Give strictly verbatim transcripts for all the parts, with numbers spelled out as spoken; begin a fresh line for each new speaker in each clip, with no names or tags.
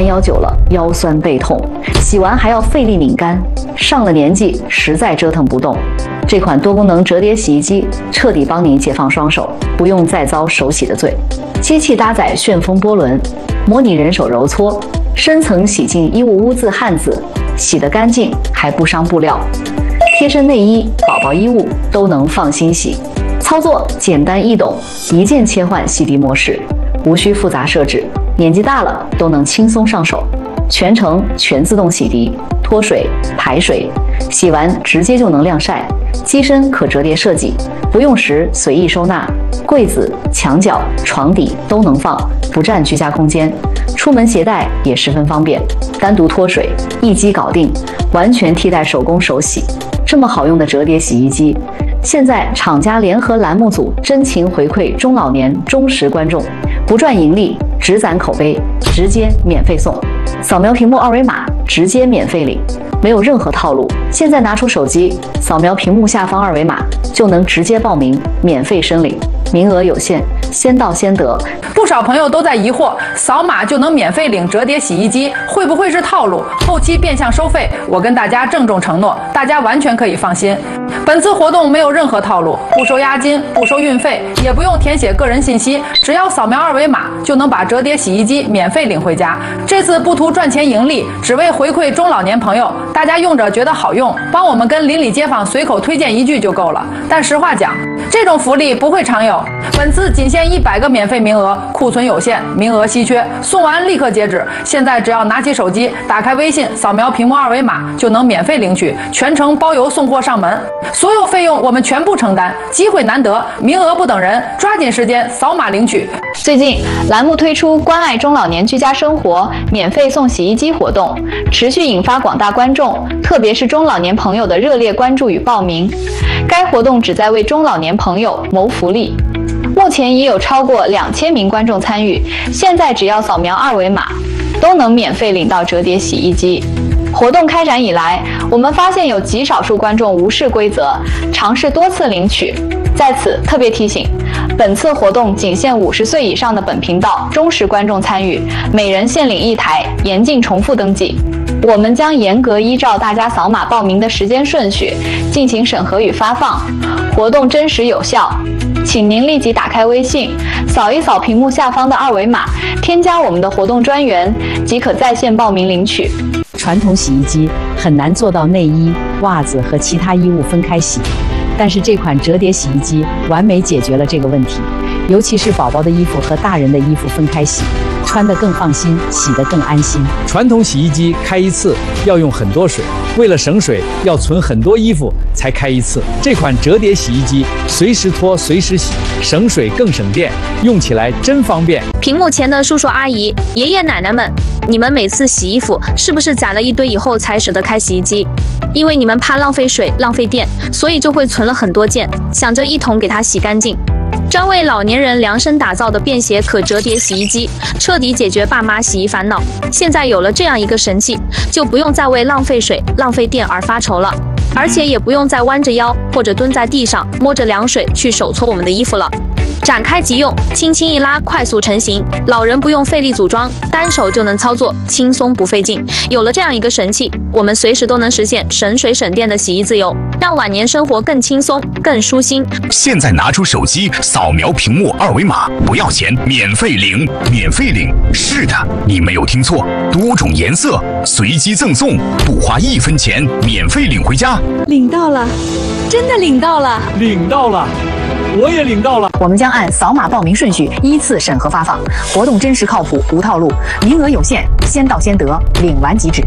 弯腰久了，腰酸背痛，洗完还要费力拧干，上了年纪实在折腾不动。这款多功能折叠洗衣机彻底帮您解放双手，不用再遭手洗的罪。机器搭载旋风波轮，模拟人手揉搓，深层洗净衣物污渍汗渍，洗得干净还不伤布料。贴身内衣、宝宝衣物都能放心洗。操作简单易懂，一键切换洗涤模式，无需复杂设置，年纪大了都能轻松上手。全程全自动洗涤、脱水、排水，洗完直接就能晾晒。机身可折叠设计，不用时随意收纳，柜子、墙角、床底都能放，不占居家空间。出门携带也十分方便，单独脱水一机搞定，完全替代手工手洗。这么好用的折叠洗衣机，现在厂家联合栏目组真情回馈中老年忠实观众，不赚盈利，只攒口碑，直接免费送。扫描屏幕二维码，直接免费领，没有任何套路。现在拿出手机，扫描屏幕下方二维码，就能直接报名，免费申领，名额有限，先到先得。
不少朋友都在疑惑，扫码就能免费领折叠洗衣机，会不会是套路？后期变相收费？我跟大家郑重承诺，大家完全可以放心。本次活动没有任何套路，不收押金，不收运费，也不用填写个人信息，只要扫描二维码就能把折叠洗衣机免费领回家。这次不图赚钱盈利，只为回馈中老年朋友，大家用着觉得好用，帮我们跟邻里街坊随口推荐一句就够了。但实话讲，这种福利不会常有，本次仅限一百个免费名额，库存有限，名额稀缺，送完立刻截止。现在只要拿起手机，打开微信，扫描屏幕二维码就能免费领取，全程包邮送货上门，所有费用我们全部承担。机会难得，名额不等人，抓紧时间扫码领取。
最近栏目推出关爱中老年居家生活免费送洗衣机活动，持续引发广大观众，特别是中老年朋友的热烈关注与报名。该活动旨在为中老年朋友谋福利。目前已有超过两千名观众参与，现在只要扫描二维码，都能免费领到折叠洗衣机。活动开展以来，我们发现有极少数观众无视规则，尝试多次领取。在此特别提醒，本次活动仅限五十岁以上的本频道忠实观众参与，每人限领一台，严禁重复登记。我们将严格依照大家扫码报名的时间顺序进行审核与发放，活动真实有效。请您立即打开微信，扫一扫屏幕下方的二维码，添加我们的活动专员，即可在线报名领取。
传统洗衣机很难做到内衣、袜子和其他衣物分开洗，但是这款折叠洗衣机完美解决了这个问题，尤其是宝宝的衣服和大人的衣服分开洗，穿得更放心，洗得更安心。
传统洗衣机开一次要用很多水，为了省水，要存很多衣服才开一次。这款折叠洗衣机随时脱随时洗，省水更省电，用起来真方便。
屏幕前的叔叔阿姨、爷爷奶奶们，你们每次洗衣服是不是攒了一堆以后才舍得开洗衣机？因为你们怕浪费水、浪费电，所以就会存了很多件，想着一桶给它洗干净。专为老年人量身打造的便携可折叠洗衣机，彻底解决爸妈洗衣烦恼。现在有了这样一个神器，就不用再为浪费水、浪费电而发愁了，而且也不用再弯着腰或者蹲在地上摸着凉水去手搓我们的衣服了。展开即用，轻轻一拉，快速成型，老人不用费力组装，单手就能操作，轻松不费劲。有了这样一个神器，我们随时都能实现省水省电的洗衣自由，让晚年生活更轻松、更舒心。
现在拿出手机，扫描屏幕二维码，不要钱，免费领，免费领。是的，你没有听错，多种颜色，随机赠送，不花一分钱，免费领回家。
领到了，真的领到了，
领到了。我也领到了。
我们将按扫码报名顺序依次审核发放，活动真实靠谱，无套路，名额有限，先到先得，领完即止。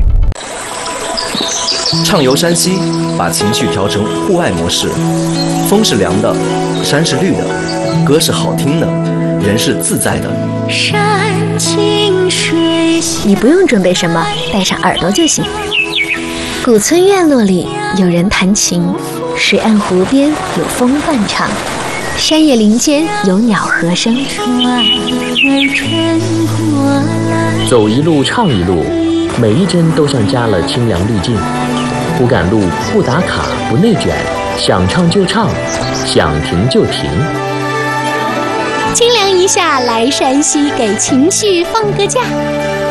畅游山西，把情绪调成户外模式，风是凉的，山是绿的，歌是好听的，人是自在的。
山清水秀，你不用准备什么，带上耳朵就行。古村院落里有人弹琴，水岸湖边有风伴唱，山野林间有鸟和声。
走一路唱一路，每一帧都像加了清凉滤镜。不赶路，不打卡，不内卷，想唱就唱，想停就停。
清凉一下来山西，给情绪放个假。